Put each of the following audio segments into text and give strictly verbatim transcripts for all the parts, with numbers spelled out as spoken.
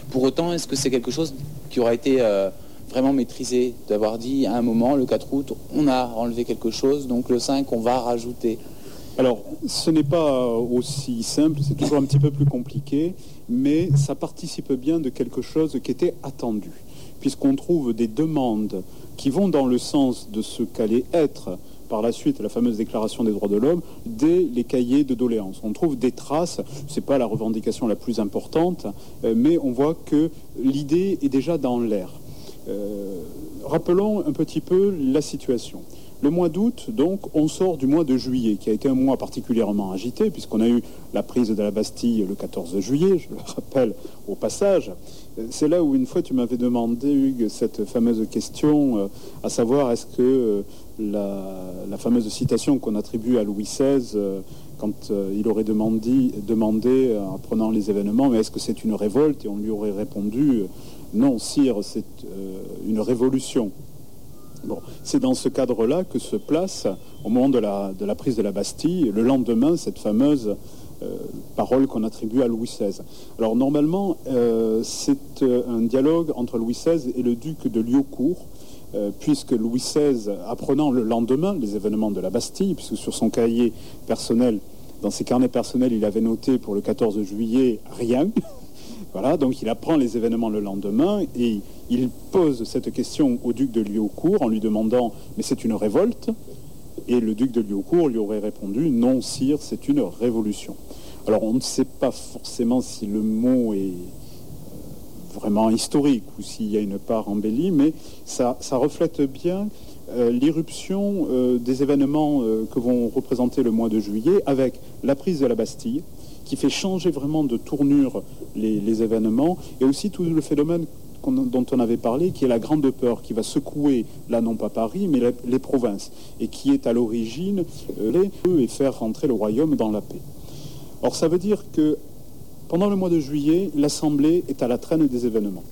Pour autant, est-ce que c'est quelque chose qui aura été euh, vraiment maîtrisé, d'avoir dit à un moment, le quatre août, on a enlevé quelque chose, donc le cinq, on va rajouter? Alors, ce n'est pas aussi simple, c'est toujours un petit peu plus compliqué, mais ça participe bien de quelque chose qui était attendu, puisqu'on trouve des demandes qui vont dans le sens de ce qu'allait être par la suite la fameuse déclaration des droits de l'homme dès les cahiers de doléances. On trouve des traces, c'est pas la revendication la plus importante, mais on voit que l'idée est déjà dans l'air. Euh, rappelons un petit peu la situation. Le mois d'août, donc, on sort du mois de juillet, qui a été un mois particulièrement agité, puisqu'on a eu la prise de la Bastille le quatorze juillet, je le rappelle au passage. C'est là où, une fois, tu m'avais demandé, Hugues, cette fameuse question, euh, à savoir, est-ce que euh, la, la fameuse citation qu'on attribue à Louis seize, euh, quand euh, il aurait demandé, demandé en prenant les événements, mais est-ce que c'est une révolte? Et on lui aurait répondu, euh, non, sire, c'est euh, une révolution. Bon, c'est dans ce cadre-là que se place, au moment de la, de la prise de la Bastille, le lendemain, cette fameuse euh, parole qu'on attribue à Louis seize. Alors normalement, euh, c'est euh, un dialogue entre Louis seize et le duc de Liaucourt, euh, puisque Louis seize, apprenant le lendemain les événements de la Bastille, puisque sur son cahier personnel, dans ses carnets personnels, il avait noté pour le quatorze juillet rien. Voilà, donc il apprend les événements le lendemain et il pose cette question au duc de Liaucourt en lui demandant « mais c'est une révolte ?» Et le duc de Liaucourt lui aurait répondu « non, sire, c'est une révolution ». Alors on ne sait pas forcément si le mot est vraiment historique ou s'il y a une part embellie, mais ça, ça reflète bien euh, l'irruption euh, des événements euh, que vont représenter le mois de juillet avec la prise de la Bastille, qui fait changer vraiment de tournure les, les événements, et aussi tout le phénomène qu'on, dont on avait parlé, qui est la grande peur, qui va secouer, là non pas Paris, mais les, les provinces, et qui est à l'origine euh, les, et faire rentrer le royaume dans la paix. Or, ça veut dire que pendant le mois de juillet, l'Assemblée est à la traîne des événements.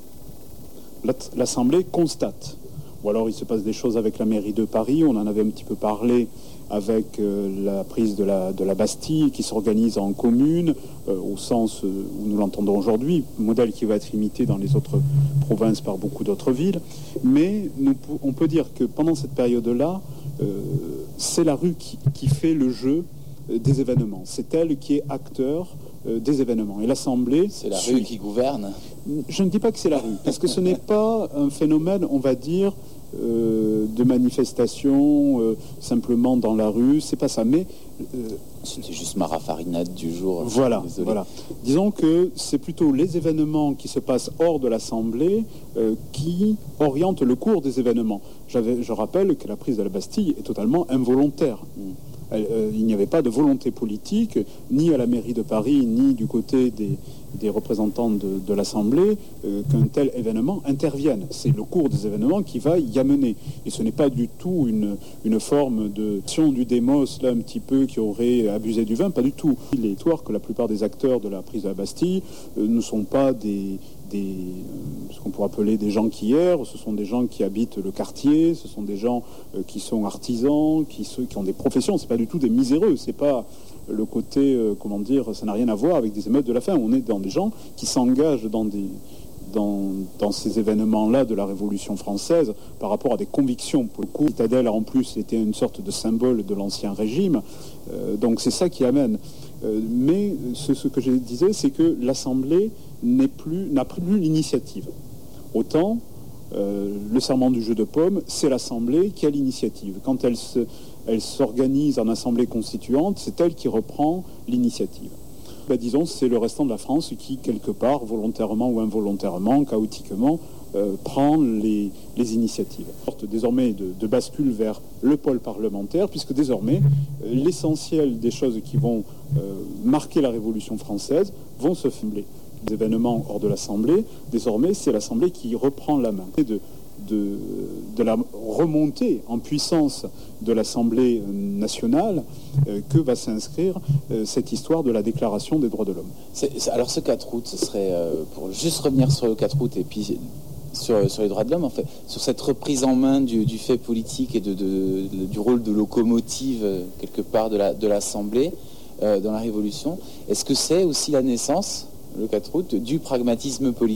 L'Assemblée constate. Ou alors il se passe des choses avec la mairie de Paris, on en avait un petit peu parlé avec euh, la prise de la, de la Bastille qui s'organise en commune, euh, au sens euh, où nous l'entendons aujourd'hui, modèle qui va être imité dans les autres provinces par beaucoup d'autres villes. Mais nous, on peut dire que pendant cette période-là, euh, c'est la rue qui, qui fait le jeu euh, des événements. C'est elle qui est acteur euh, des événements. Et l'Assemblée... C'est la suit. rue qui gouverne. Je ne dis pas que c'est la rue, parce que ce n'est pas un phénomène, on va dire... Euh, de manifestations euh, simplement dans la rue, c'est pas ça, mais euh, c'était juste ma raffarinade du jour. Voilà, voilà. Disons que c'est plutôt les événements qui se passent hors de l'Assemblée euh, qui orientent le cours des événements. J'avais, je rappelle que la prise de la Bastille est totalement involontaire. Mm. Elle, euh, il n'y avait pas de volonté politique, ni à la mairie de Paris, ni du côté des, des représentants de, de l'Assemblée, euh, qu'un tel événement intervienne. C'est le cours des événements qui va y amener. Et ce n'est pas du tout une, une forme de sion du démos, là, un petit peu, qui aurait abusé du vin, pas du tout. Il est histoire que la plupart des acteurs de la prise de la Bastille euh, ne sont pas des... Des, euh, ce qu'on pourrait appeler des gens qui errent, ce sont des gens qui habitent le quartier, ce sont des gens euh, qui sont artisans, qui, se, qui ont des professions, c'est pas du tout des miséreux, c'est pas le côté, euh, comment dire, ça n'a rien à voir avec des émeutes de la faim, on est dans des gens qui s'engagent dans des... Dans, dans ces événements-là de la Révolution française par rapport à des convictions. Pour le coup, la citadelle, en plus, était une sorte de symbole de l'Ancien Régime. Euh, donc c'est ça qui amène. Euh, mais ce, ce que je disais, c'est que l'Assemblée n'est plus, n'a plus l'initiative. Autant, euh, le serment du jeu de paume, c'est l'Assemblée qui a l'initiative. Quand elle, se, elle s'organise en Assemblée constituante, c'est elle qui reprend l'initiative. Ben, disons, c'est le restant de la France qui, quelque part, volontairement ou involontairement, chaotiquement, euh, prend les, les initiatives. Sorte désormais de, de bascule vers le pôle parlementaire, puisque désormais, euh, l'essentiel des choses qui vont euh, marquer la Révolution française vont se filmer. Les événements hors de l'Assemblée, désormais, c'est l'Assemblée qui reprend la main. De, de, de la remontée en puissance de l'Assemblée nationale euh, que va s'inscrire euh, cette histoire de la Déclaration des droits de l'homme. C'est, c'est, alors ce quatre août, ce serait, euh, pour juste revenir sur le quatre août et puis sur, sur les droits de l'homme, en fait, sur cette reprise en main du, du fait politique et de, de, de, du rôle de locomotive, euh, quelque part, de, la, de l'Assemblée euh, dans la Révolution, est-ce que c'est aussi la naissance, le quatre août, du pragmatisme politique ?